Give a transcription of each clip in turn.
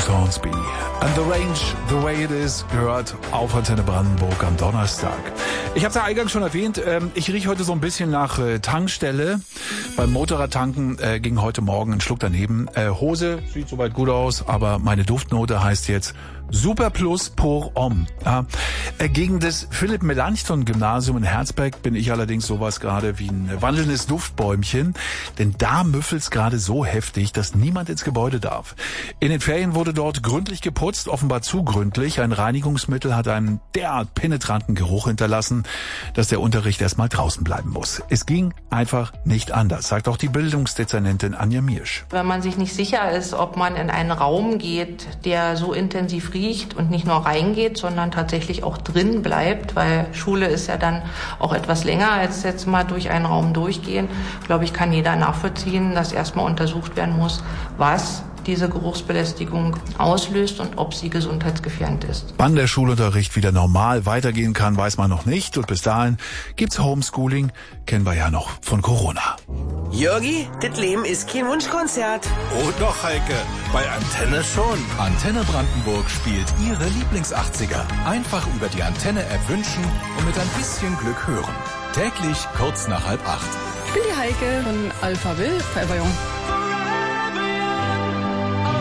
Bruce Hornsby. And the Range, the way it is, gehört auf Antenne Brandenburg am Donnerstag. Ich habe es ja eingangs schon erwähnt, ich rieche heute so ein bisschen nach Tankstelle. Beim Motorradtanken ging heute Morgen ein Schluck daneben. Hose sieht soweit gut aus, aber meine Duftnote heißt jetzt Super Plus pour Homme. Gegen das Philipp-Melanchthon-Gymnasium in Herzberg bin ich allerdings sowas gerade wie ein wandelndes Duftbäumchen, denn da müffelt's gerade so heftig, dass niemand ins Gebäude darf. In den Ferien wurde dort gründlich geputzt, offenbar zu gründlich. Ein Reinigungsmittel hat einen derart penetranten Geruch hinterlassen, dass der Unterricht erstmal draußen bleiben muss. Es ging einfach nicht anders, sagt auch die Bildungsdezernentin Anja Miersch. Wenn man sich nicht sicher ist, ob man in einen Raum geht, der so intensiv riecht und nicht nur reingeht, sondern tatsächlich auch drin bleibt, weil Schule ist ja dann auch etwas länger als jetzt mal durch einen Raum durchgehen. Glaube ich, kann jeder nachvollziehen, dass erstmal untersucht werden muss, was diese Geruchsbelästigung auslöst und ob sie gesundheitsgefährdend ist. Wann der Schulunterricht wieder normal weitergehen kann, weiß man noch nicht. Und bis dahin gibt's Homeschooling, kennen wir ja noch von Corona. Jörgi, das Leben ist kein Wunschkonzert. Oh doch, Heike, bei Antenne schon. Antenne Brandenburg spielt Ihre Lieblings-80er. Einfach über die Antenne-App wünschen und mit ein bisschen Glück hören. Täglich kurz nach 7:30. Ich bin die Heike von Alpha Will, Forever Young.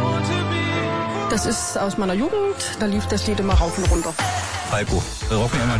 Das ist aus meiner Jugend, da lief das Lied immer rauf und runter. Heiko, wir rocken einmal